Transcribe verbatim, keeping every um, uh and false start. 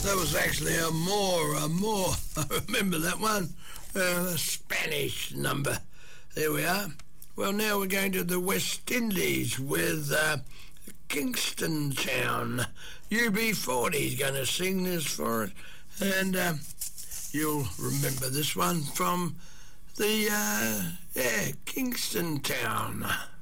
that was actually a more, a more. I remember that one. Uh, a Spanish number. There we are. Well, now we're going to the West Indies with uh, Kingston Town. U B forty is going to sing this for us. And uh, you'll remember this one from the, uh, yeah, Kingston Town.